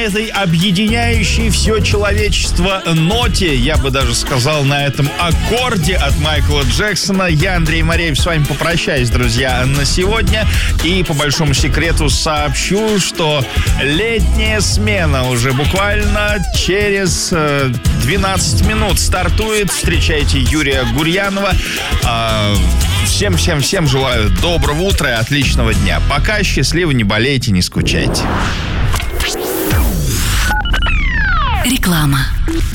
этой объединяющей все человечество ноте, я бы даже сказал, на этом аккорде от Майкла Джексона, я, Андрей Мореев, с вами попрощаюсь, друзья, на сегодня. И по большому секрету сообщу, что летняя смена уже буквально через 12 минут стартует. Встречайте Юрия Гурьянова. Всем желаю доброго утра и отличного дня. Пока, счастливо, не болейте, не скучайте. Реклама.